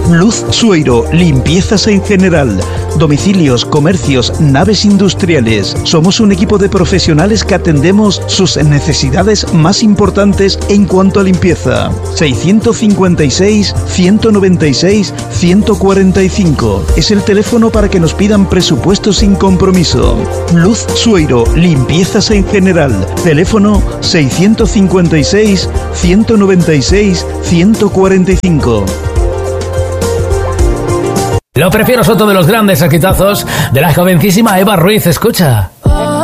Luz Sueiro, limpiezas en general. Domicilios, comercios, naves industriales. Somos un equipo de profesionales que atendemos sus necesidades más importantes en cuanto a limpieza. 656-196-145. Es el teléfono para que nos pidan presupuestos sin compromiso. Luz Sueiro, limpiezas en general. Teléfono 656-196-145. Lo prefiero, es otro de los grandes exitazos de la jovencísima Eva Ruiz. Escucha.